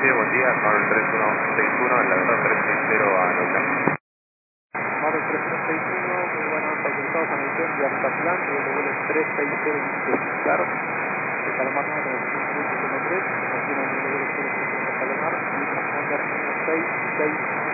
Sí, buen día, Carl 3161, en la verdad 360 a Neuquén. Maro 361, muy buenas, autorizados a Neuquén de Altaplán, nivel de vuelo 360 claro, de Palomar Norte 8573, destino nivel de vuelo 030 Palomar, y transponder 1669.